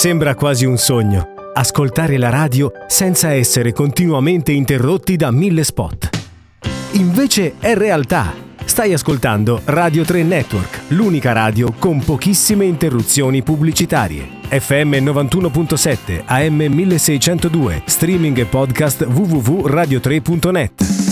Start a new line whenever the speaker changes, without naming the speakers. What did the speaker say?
Sembra quasi un sogno, ascoltare la radio senza essere continuamente interrotti da 1000 spot. Invece è realtà. Stai ascoltando Radio 3 Network, l'unica radio con pochissime interruzioni pubblicitarie. FM 91.7, AM 1602, streaming e podcast www.radio3.net.